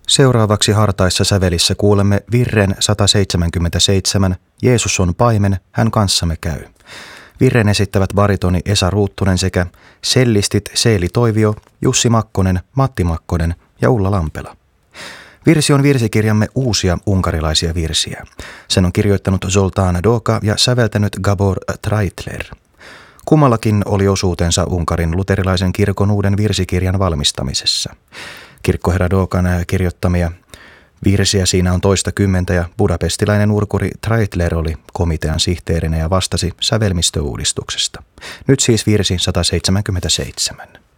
Seuraavaksi hartaissa sävelissä kuulemme virren 177, Jeesus on paimen, hän kanssamme käy. Virren esittävät baritoni Esa Ruuttunen sekä sellistit Seeli Toivio, Jussi Makkonen, Matti Makkonen ja Ulla Lampela. Virsi on virsikirjamme uusia unkarilaisia virsiä. Sen on kirjoittanut Zoltán Doka ja säveltänyt Gabor Treitler. Kummallakin oli osuutensa Unkarin luterilaisen kirkon uuden virsikirjan valmistamisessa. Kirkkoherra Dokan kirjoittamia virsiä siinä on toistakymmentä ja budapestilainen urkuri Treitler oli komitean sihteerinä ja vastasi sävelmistöuudistuksesta. Nyt siis virsi 177.